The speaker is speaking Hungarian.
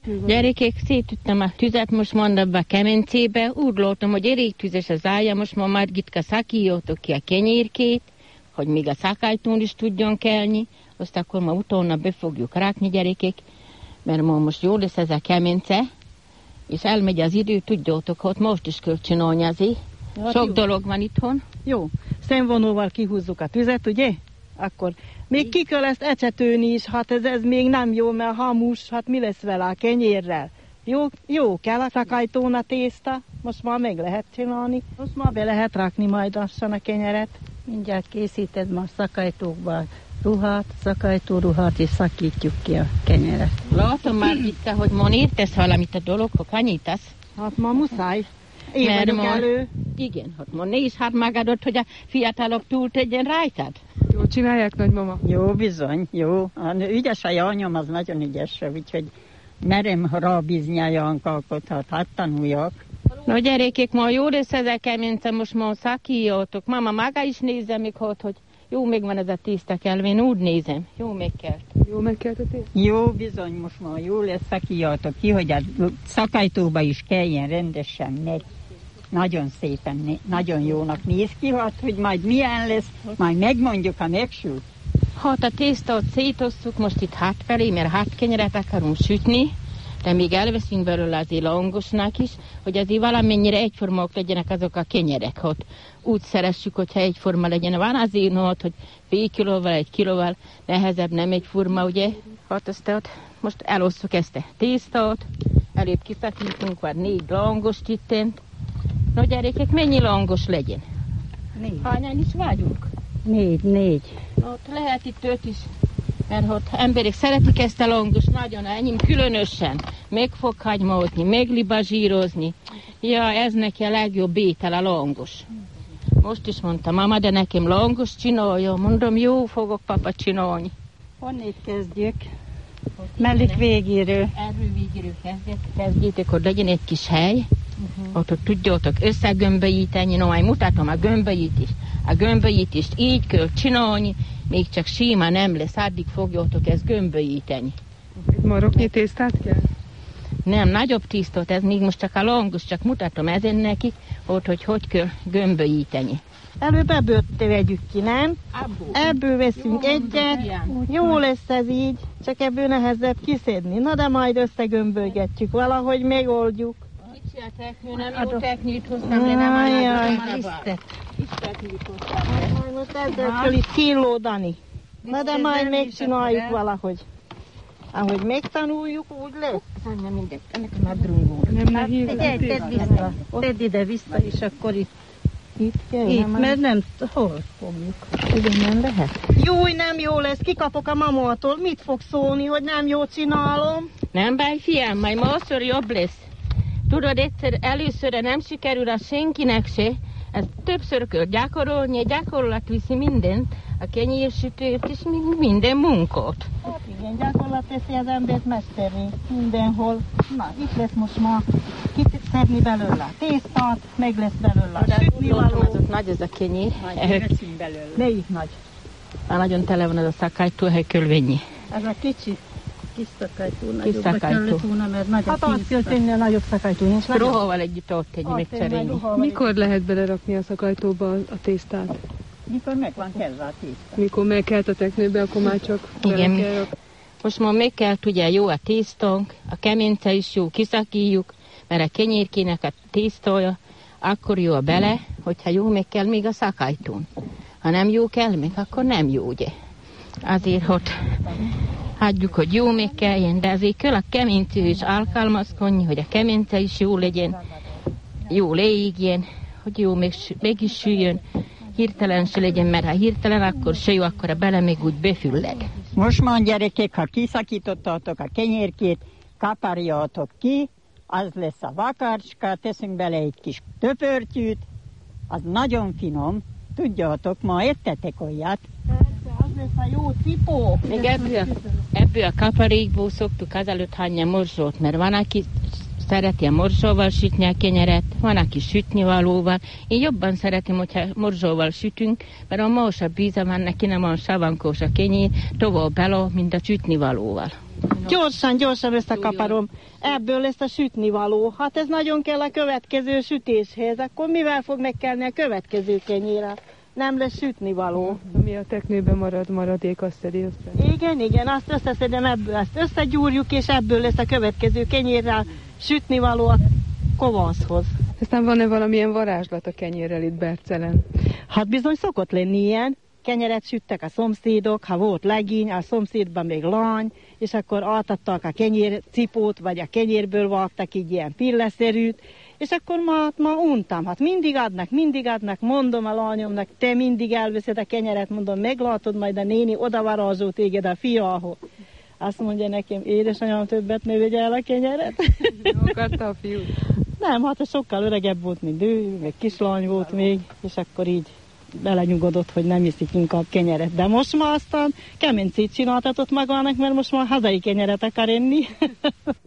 Gyerekek, szétüttem a tüzet, most mondom a kemencébe, úgy lótom, hogy elég tüzes az ája, most ma Margitka szakíjótok ki a kenyérkét, hogy még a szakálytón is tudjon kelni, azt akkor ma utána be fogjuk rákni, gyerekek, mert ma most jó lesz ez a kemence, és elmegy az idő, tudjátok, hogy most is kell csinálni azért. Sok jó dolog van itthon. Jó, szemvonóval kihúzzuk a tüzet, ugye? Akkor még ki kell ezt ecsetőni is, hát ez még nem jó, mert hamus, hát mi lesz vele a kenyérrel? Jó kell a szakálytón a tészta, most már meg lehet csinálni, most már be lehet rakni majd lassan a kenyeret. Mindjárt készíted ma a szakálytókba ruhát, szakálytóruhát, és szakítjuk ki a kenyeret. Látom már itt, hogy ma értesz valamit a dolog, hogy kanyítasz. Hát ma muszáj. Én vagyok elő. Igen, hát ma nézd hát magadot, hogy a fiatalok túl tegyen rajtad. Jó csinálják, nagymama? Jó, bizony, jó. Ügyes a anyom, az nagyon ügyes, úgyhogy merem rábízni a Jankákot, hát tanuljak. No gyerekek, ma jó lesz ez a kemence, most ma szakíjótok. Mama maga is nézze még, hogy jó még van ez a tészta kelvén, úgy nézem. Jó megkelt. Jó megkelt a tészta? Jó, bizony, most már jó lesz, szakíjótok ki, hogy a szakálytóba is kelljen rendesen meg. Nagyon szépen, nagyon jónak néz ki, hát, hogy majd milyen lesz, majd megmondjuk, ha megsült. Hát a tésztát szétosszuk most itt hátfelé, mert hátkenyeret akarunk sütni, de még elveszünk belőle azért langosnak is, hogy azért valamennyire egyformák legyenek azok a kenyerek, hogy úgy szeressük, hogyha egyforma legyen. Van azért, hogy fél kilóval, egy kilóval nehezebb, nem egyforma, ugye? Hát azt most elosszuk ezt a tésztát, előbb kiszakítunk, van 4 langost ittent. No gyerekek, mennyi langos legyen? 4. Hányan is vagyunk? 4. Ott lehet itt 5 is, mert ott emberek szeretik ezt a langos, nagyon enyém különösen. Meg fog hagymózni, meg libazsírozni. Ja, ez neki a legjobb étel a langos. Most is mondta mama, de nekem langos csinálja. Mondom, jó fogok papa csinálni. Honnét kezdjük? Mellik végéről. Erről végéről kezdjétek, hogy legyen egy kis hely. Ott tudjátok összegömbölyíteni, no, majd mutatom a gömbölyítést. A gömbölyítést így kell csinálni, még csak sima nem lesz, addig fogjátok ezt gömbölyíteni. Maroknyi tésztát kell? Nem, nagyobb tésztát, ez még most csak a langos, csak mutatom ezen nekik, hogy kell gömbölyíteni. Előbb ebből vegyük ki, nem? Ebből veszünk jó, egyet, jó lesz ez így, csak ebből nehezebb kiszedni. Na de majd összegömbölgetjük, valahogy megoldjuk. Kicsi a teknő, nem jó teknőt hoztam, de nem állapodom lisztet. Majd most ezzel kell itt kínlódani. Na de majd megcsináljuk valahogy. Ahogy megtanuljuk, úgy lesz. Anya mindegy, ennek a nadrungó. Tedd ide vissza, és akkor itt kell, itt, mert nem, hol fogjuk? Igen, nem lehet. Júj, nem jó lesz, kikapok a mamától. Mit fog szólni, hogy nem jól csinálom? Nem baj, fiam, majd másszor jobb lesz. Tudod, először nem sikerül a senkinek se, ezt többször kell gyakorolni, a gyakorlat viszi mindent, a kenyérsütőt és minden munkát. Hát igen, gyakorlat teszi az embert mesterré mindenhol. Na, itt lesz most ma kiszedni belőle a tésztát, meg lesz belőle a sütnivaló. Az ott nagy ez a kenyér. Veszünk belőle. Melyik nagy? Nagyon tele van ez a szakálytó, hogy kell venni. Ez a kicsi. Kis szakálytó, nagyobbra kellett volna, mert nagyobb. Hát azt kell tenni a nagyobb szakálytó, nincs nagyobb. Rohóval együtt ott tenni, megcserélni. Mikor lehet belerakni a szakálytóba a tésztát? Mikor meg van kezdve a tészta. Mikor megkelt a teknőbe, akkor már csak igen. Most már megkelt ugye jó a tésztánk, a kemence is jó, kiszakíjuk, mert a kenyérkének a tésztája akkor jó a bele, hogyha jó meg kell még a szakálytón. Ha nem jó kell még, akkor nem jó, ugye. Azért, hogy hagyjuk, hogy jó meg kelljen, de azért kell a kemencő is alkalmazkodni, hogy a kemence is jó legyen, jó leégjen, hogy jó meg is süljön, hirtelen se legyen, mert ha hirtelen, akkor se jó, akkor a bele még úgy befülleg. Most már gyerekek, ha kiszakítottátok a kenyérkét, kaparjátok ki, az lesz a vakarcska, teszünk bele egy kis töpörtyűt, az nagyon finom, tudjátok, ma ettetek olyat. Az lesz a jó cipó. Még ebből a kaparékból szoktuk azelőtt hagyni a morzsót, mert van, aki szereti a morzsóval sütni a kenyeret, van, aki sütnivalóval. Én jobban szeretem, hogyha morzsóval sütünk, mert a másabb íze van neki, nem olyan savankós a kenyér, tovább bele, mint a sütnivalóval. Gyorsan összekaparom. Ebből lesz a sütnivaló. Hát ez nagyon kell a következő sütéshez. Akkor mivel fog megkelni a következő kenyére? Nem lesz sütnivaló. Ami a teknőben maradék, azt szedi össze. Igen, azt összeszedem ebből, azt összegyúrjuk, és ebből lesz a következő kenyérrel sütnivaló a kovászhoz. Aztán van-e valamilyen varázslat a kenyérrel itt Bercelen? Hát bizony szokott lenni ilyen. Kenyeret süttek a szomszédok, ha volt legény, a szomszédban még lány, és akkor átadtak a kenyércipót, vagy a kenyérből vágtak így ilyen pilleszerűt, és akkor ma untam. Hát mindig adnak, mondom a lányomnak, te mindig elveszed a kenyeret, mondom, meglátod, majd a néni odavarázsol téged a fiához. Azt mondja nekem, édesanyám, többet ne vegye el a kenyeret. Akarta a fiút? Nem, hát sokkal öregebb volt, mint ő, meg kislány volt még, és akkor így belenyugodott, hogy nem iszik inkább kenyeret. De most már aztán kemencét csináltatott magának, mert most már hazai kenyeret akar enni.